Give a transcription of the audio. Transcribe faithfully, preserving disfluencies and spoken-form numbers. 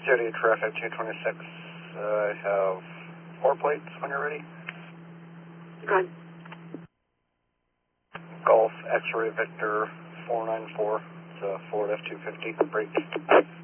City traffic two twenty-six, uh, I have four plates when you're ready. Good. Golf X-ray Victor four nine four, it's a Ford F two fifty, brake.